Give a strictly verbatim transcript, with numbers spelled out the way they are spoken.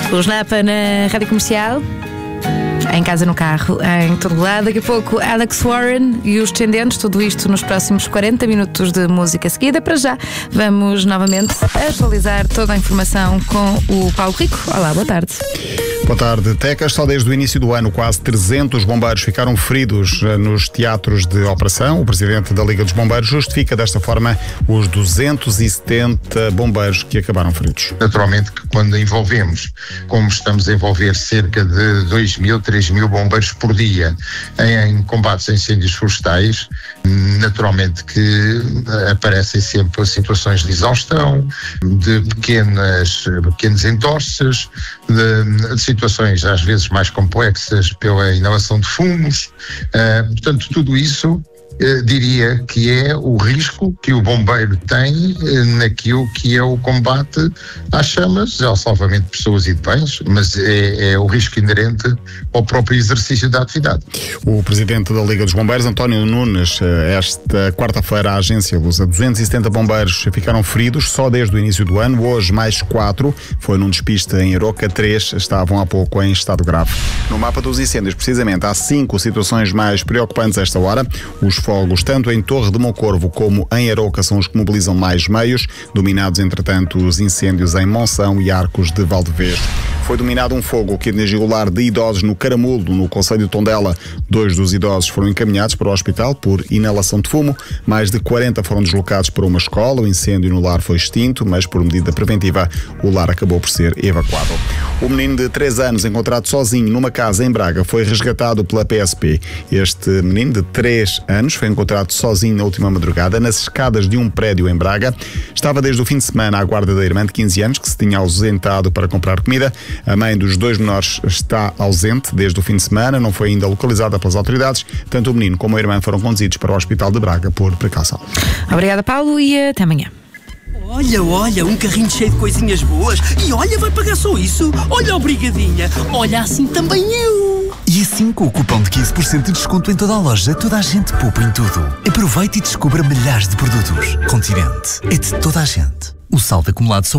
O Snapa na Rádio Comercial, em casa, no carro, em todo lado. Daqui a pouco Alex Warren e os Descendentes. Tudo isto nos próximos quarenta minutos de música seguida. Para já, vamos novamente atualizar toda a informação com o Paulo Rico. Olá, boa tarde. Boa tarde, Tecas. Só desde o início do ano, quase trezentos bombeiros ficaram feridos nos teatros de operação. O presidente da Liga dos Bombeiros justifica desta forma os duzentos e setenta bombeiros que acabaram feridos. Naturalmente que quando envolvemos, como estamos a envolver cerca de dois mil, três mil bombeiros por dia em combates a incêndios florestais, naturalmente que aparecem sempre situações de exaustão, de pequenas, pequenos entorces, de, de situações às vezes mais complexas pela inalação de fumos. Uh, portanto, tudo isso Uh, diria que é o risco que o bombeiro tem uh, naquilo que é o combate às chamas, ao salvamento de pessoas e de bens, mas é, é o risco inerente ao próprio exercício da atividade. O presidente da Liga dos Bombeiros, António Nunes, esta quarta-feira a agência usa duzentos e setenta bombeiros ficaram feridos só desde o início do ano. Hoje mais quatro, foi num despiste em Aroca, três estavam há pouco em estado grave. No mapa dos incêndios, precisamente, há cinco situações mais preocupantes a esta hora. Os fogos, tanto em Torre de Moncorvo como em Aroca, são os que mobilizam mais meios, dominados, entretanto, os incêndios em Monção e Arcos de Valdevez. Foi dominado um fogo que atingiu o lar de idosos no Caramulo, no concelho de Tondela. Dois dos idosos foram encaminhados para o hospital por inalação de fumo. Mais de quarenta foram deslocados para uma escola. O incêndio no lar foi extinto, mas por medida preventiva o lar acabou por ser evacuado. O menino de três anos, encontrado sozinho numa casa em Braga, foi resgatado pela P S P. Este menino de três anos foi encontrado sozinho na última madrugada nas escadas de um prédio em Braga. Estava desde o fim de semana à guarda da irmã de quinze anos, que se tinha ausentado para comprar comida. A mãe dos dois menores está ausente desde o fim de semana, não foi ainda localizada pelas autoridades. Tanto o menino como a irmã foram conduzidos para o Hospital de Braga por precaução. Obrigada, Paulo, e até amanhã. Olha, olha, um carrinho cheio de coisinhas boas. E olha, vai pagar só isso. Olha, obrigadinha. Olha, assim também eu. E assim, com o cupom de quinze por cento de desconto em toda a loja, toda a gente poupa em tudo. Aproveite e descubra milhares de produtos. Continente é de toda a gente. O saldo acumulado só